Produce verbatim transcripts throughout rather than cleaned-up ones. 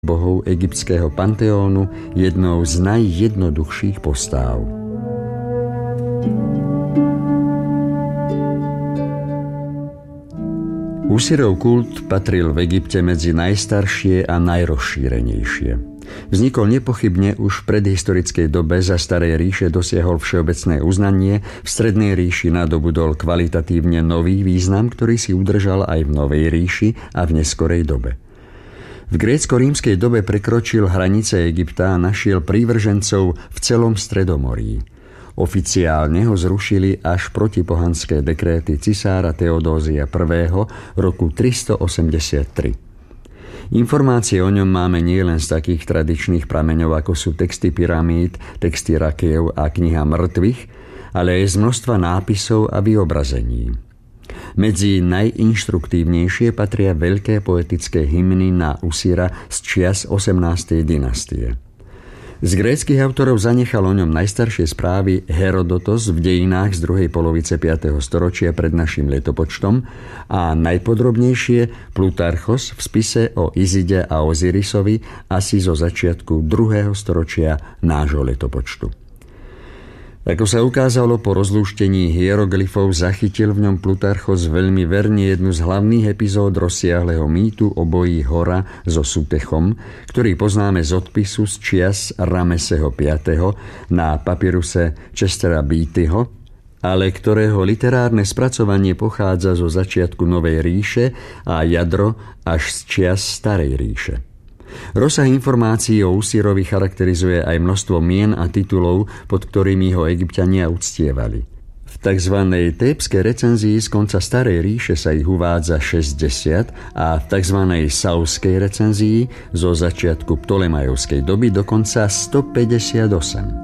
bohov egyptského panteónu jednou z najjednoduchších postáv. Usirov kult patril v Egypte medzi najstaršie a najrozšírenejšie. Vznikol nepochybne už v predhistorickej dobe, za starej ríše dosiahol všeobecné uznanie, v strednej ríši nadobudol kvalitatívne nový význam, ktorý si udržal aj v novej ríši a v neskorej dobe. V grécko-rímskej dobe prekročil hranice Egypta a našiel prívržencov v celom Stredomorí. Oficiálne ho zrušili až protipohanské dekréty cisára Teodózia prvého. roku tristoosemdesiattri. Informácie o ňom máme nielen z takých tradičných prameňov, ako sú texty pyramíd, texty rakiev a kniha mŕtvych, ale aj z množstva nápisov a vyobrazení. Medzi najinštruktívnejšie patria veľké poetické hymny na Usira z čias osemnástej dynastie. Z gréckych autorov zanechal o ňom najstaršie správy Herodotos v dejinách z druhej polovice piateho storočia pred našim letopočtom a najpodrobnejšie Plutarchos v spise o Izide a Ozirisovi asi zo začiatku druhého storočia nášho letopočtu. Ako sa ukázalo po rozlúštení hieroglyfov, zachytil v ňom Plutarchos veľmi verne jednu z hlavných epizód rozsiahleho mýtu o boji Hora so Sutechom, ktorý poznáme z odpisu z čias Rameseho piateho. na papiruse Chestera Beattyho, ale ktorého literárne spracovanie pochádza zo začiatku Novej ríše a jadro až z čias Starej ríše. Rozsah informácií o Usirovi charakterizuje aj množstvo mien a titulov, pod ktorými ho Egypťania uctievali. V tzv. Tébskej recenzii z konca Starej ríše sa ich uvádza šesťdesiat a v tzv. Sauskej recenzii zo začiatku Ptolemajovskej doby dokonca stopäťdesiatosem.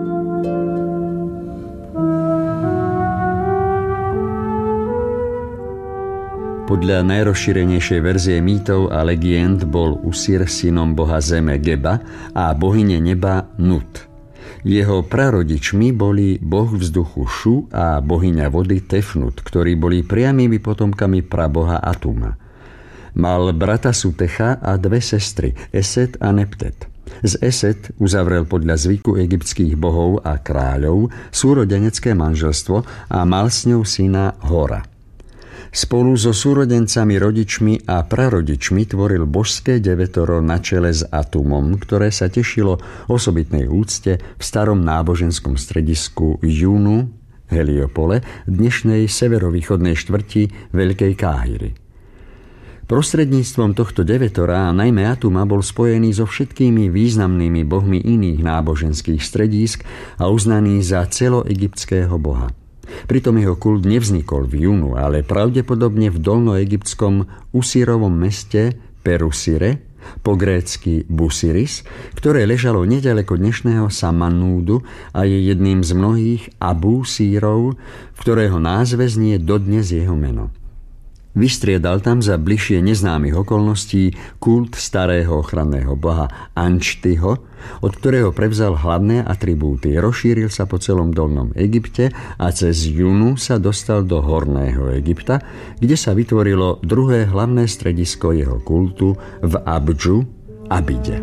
Podľa najrozšírenejšej verzie mýtov a legend bol Usir synom boha zeme Geba a bohyne neba Nut. Jeho prarodičmi boli boh vzduchu Šu a bohyňa vody Tefnut, ktorí boli priamými potomkami praboha Atuma. Mal brata Sutecha a dve sestry, Eset a Neptet. Z Eset uzavrel podľa zvyku egyptských bohov a kráľov súrodenecké manželstvo a mal s ňou syna Hora. Spolu so súrodencami, rodičmi a prarodičmi tvoril božské devetoro na čele s Atumom, ktoré sa tešilo osobitnej úcte v starom náboženskom stredisku Júnu, Heliopole, dnešnej severovýchodnej štvrti Veľkej Káhiry. Prostredníctvom tohto devetora a najmä Atuma bol spojený so všetkými významnými bohmi iných náboženských stredísk a uznaný za celoegyptského boha. Pritom jeho kult nevznikol v Júnu, ale pravdepodobne v dolnoegyptskom Usirovom meste Perusire, po grécky Busiris, ktoré ležalo neďaleko dnešného Samanúdu a je jedným z mnohých Abú-sírov, v ktorého názve znie dodnes jeho meno. Vystriedal tam za bližšie neznámych okolností kult starého ochranného boha Ančtyho, od ktorého prevzal hlavné atribúty. Rozšíril sa po celom dolnom Egypte a cez Junu sa dostal do horného Egypta, kde sa vytvorilo druhé hlavné stredisko jeho kultu v Abdžu, Abide.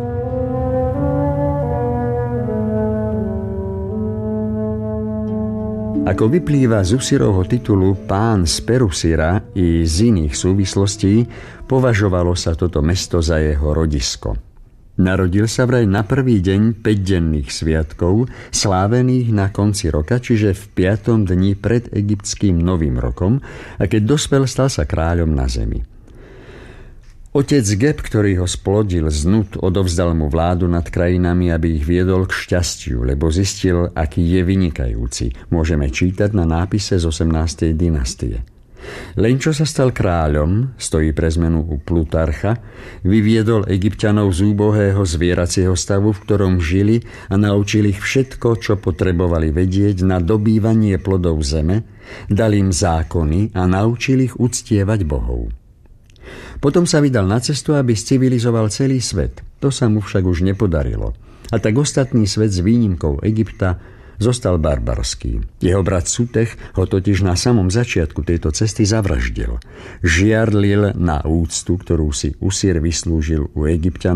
Ako vyplýva z Usirovho titulu Pán z Perusira i z iných súvislostí, považovalo sa toto mesto za jeho rodisko. Narodil sa vraj na prvý deň päťdenných sviatkov, slávených na konci roka, čiže v piatom dni pred egyptským novým rokom, a keď dospel, stal sa kráľom na zemi. Otec Geb, ktorý ho splodil z Nut, odovzdal mu vládu nad krajinami, aby ich viedol k šťastiu, lebo zistil, aký je vynikajúci. Môžeme čítať na nápise z osemnástej dynastie. Len čo sa stal kráľom, stojí pre zmenu u Plutarcha, vyviedol Egypťanov z úbohého zvieracieho stavu, v ktorom žili, a naučil ich všetko, čo potrebovali vedieť na dobývanie plodov zeme, dal im zákony a naučil ich uctievať bohov. Potom sa vydal na cestu, aby civilizoval celý svet. To sa mu však už nepodarilo. A tak ostatný svet s výnimkou Egypta zostal barbarský. Jeho brat Sutech ho totiž na samom začiatku tejto cesty zavraždil. Žiarlil na úctu, ktorú si Usír vyslúžil u Egypťanov,